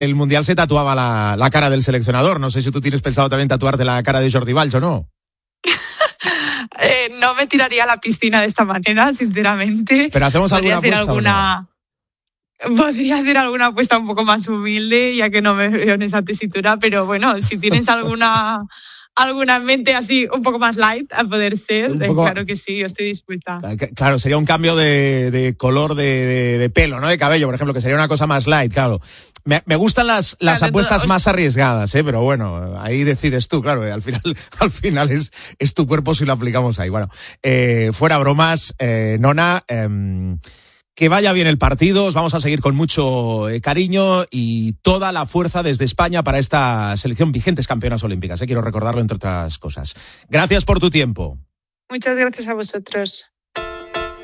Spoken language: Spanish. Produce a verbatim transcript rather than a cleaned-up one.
el Mundial se tatuaba la, la cara del seleccionador. No sé si tú tienes pensado también tatuarte la cara de Jordi Valls o no. eh, no me tiraría a la piscina de esta manera, sinceramente. Pero hacemos alguna apuesta alguna... ¿o no? Podría hacer alguna apuesta un poco más humilde, ya que no me veo en esa tesitura, pero bueno, si tienes alguna alguna mente así un poco más light a poder ser, poco... claro que sí, yo estoy dispuesta. Claro, sería un cambio de, de color de, de, de pelo, ¿no? De cabello, por ejemplo, que sería una cosa más light, claro. Me, me gustan las, las claro, apuestas todo, más arriesgadas, ¿eh? Pero bueno, ahí decides tú, claro, al final, al final es, es tu cuerpo si lo aplicamos ahí. Bueno, eh, fuera bromas, eh, Nona, eh, que vaya bien el partido, os vamos a seguir con mucho eh, cariño y toda la fuerza desde España para esta selección vigentes campeonas olímpicas, eh, quiero recordarlo entre otras cosas. Gracias por tu tiempo. Muchas gracias a vosotros.